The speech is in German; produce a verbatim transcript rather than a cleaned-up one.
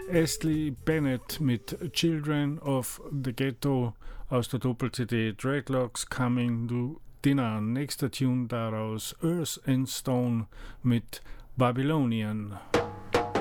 Astley Bennett mit Children of the Ghetto aus der Doppel-C D Dreadlocks Coming to Dinner. Nächster Tune daraus Earth and Stone mit Babylonian.